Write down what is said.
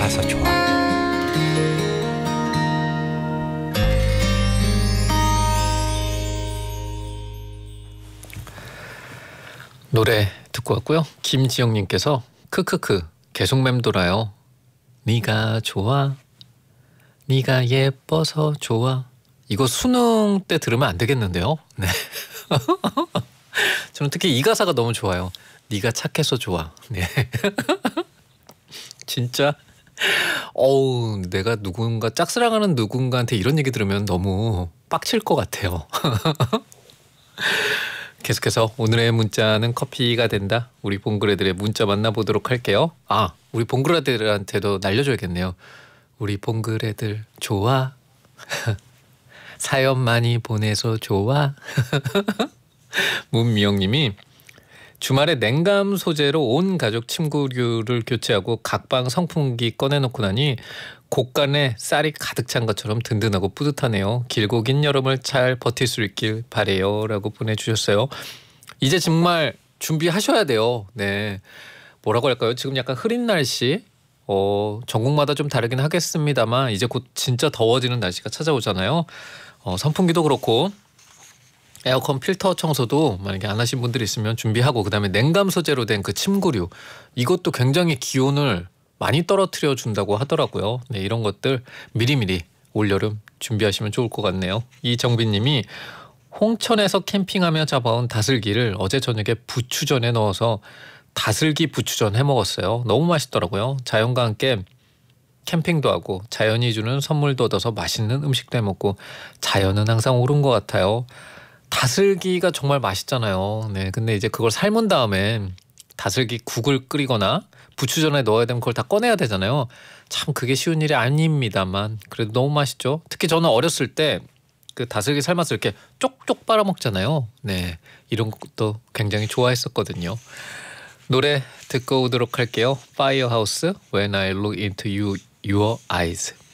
가서 좋아. 노래 듣고 왔고요. 김지영님께서 크크크 계속 맴돌아요. 네가 좋아, 네가 예뻐서 좋아. 이거 수능 때 들으면 안 되겠는데요. 네. 저는 특히 이 가사가 너무 좋아요. 네가 착해서 좋아. 네. 진짜 어우, 내가 누군가 짝사랑하는 누군가한테 이런 얘기 들으면 너무 빡칠 것 같아요. 계속해서 오늘의 문자는 커피가 된다. 우리 봉그레들의 문자 만나보도록 할게요. 아, 우리 봉그레들한테도 날려줘야겠네요. 우리 봉그레들 좋아. 사연 많이 보내서 좋아. 문미영님이 주말에 냉감 소재로 온 가족 침구류를 교체하고 각방 선풍기 꺼내놓고 나니 곳간에 쌀이 가득 찬 것처럼 든든하고 뿌듯하네요. 길고 긴 여름을 잘 버틸 수 있길 바래요. 라고 보내주셨어요. 이제 정말 준비하셔야 돼요. 네, 뭐라고 할까요? 지금 약간 흐린 날씨, 전국마다 좀 다르긴 하겠습니다만 이제 곧 진짜 더워지는 날씨가 찾아오잖아요. 선풍기도 그렇고 에어컨 필터 청소도 만약에 안 하신 분들이 있으면 준비하고, 그다음에 냉감 소재로 된 그 침구류, 이것도 굉장히 기온을 많이 떨어뜨려 준다고 하더라고요. 네, 이런 것들 미리미리 올여름 준비하시면 좋을 것 같네요. 이정빈님이 홍천에서 캠핑하며 잡아온 다슬기를 어제 저녁에 부추전에 넣어서 다슬기 부추전 해 먹었어요. 너무 맛있더라고요. 자연과 함께 캠핑도 하고 자연이 주는 선물도 얻어서 맛있는 음식도 해 먹고 자연은 항상 옳은 것 같아요. 다슬기가 정말 맛있잖아요. 네, 근데 이제 그걸 삶은 다음에 다슬기 국을 끓이거나 부추전에 넣어야 되면 그걸 다 꺼내야 되잖아요. 참 그게 쉬운 일이 아닙니다만 그래도 너무 맛있죠. 특히 저는 어렸을 때 그 다슬기 삶아서 이렇게 쪽쪽 빨아먹잖아요. 네, 이런 것도 굉장히 좋아했었거든요. 노래 듣고 오도록 할게요. 파이어하우스 When I Look Into Your Eyes.